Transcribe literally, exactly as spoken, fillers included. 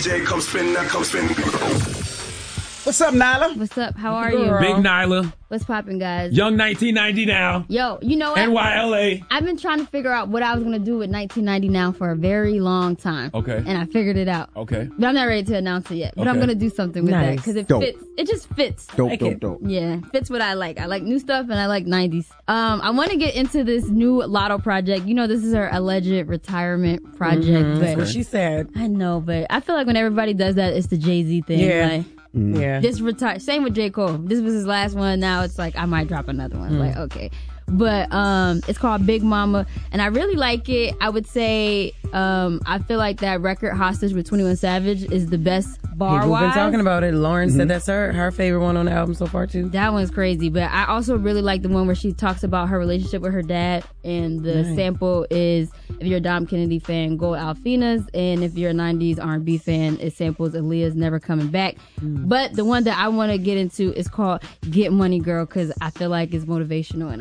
J, come spin that, come spin. What's up, Nyla? What's up? How are you? Big Nyla. What's poppin', guys? Young nineteen ninety now. Yo, you know what? N Y L A. I've been trying to figure out what I was going to do with nineteen ninety now for a very long time. Okay. And I figured it out. Okay. But I'm not ready to announce it yet. But I'm Okay. going to do something with Nice. that because it Dope. fits. It just fits. Dope, Like dope, it- dope. Yeah, fits what I like. I like new stuff and I like nineties. Um, I want to get into this new Lotto project. You know, this is her alleged retirement project. Mhm, But that's what she said. I know, but I feel like when everybody does that, it's the Jay-Z thing. Yeah. Like, Yeah. Just retire. Same with J. Cole. This was his last one. Now it's like I might drop another one. Mm. Like okay, but um, it's called Big Mama, and I really like it. I would say um, I feel like that record Hostage with twenty-one Savage is the best bar People been wise. talking about it. Lauren Mm-hmm. said that's her her favorite one on the album so far too. That one's crazy, but I also really like the one where she talks about her relationship with her dad, and the Nice. sample is if you're a Dom Kennedy fan, go Alfina's, and if you're a nineties R and B fan, it samples Aaliyah's Never Coming Back. But the one that I want to get into is called Get Money Girl because I feel like it's motivational and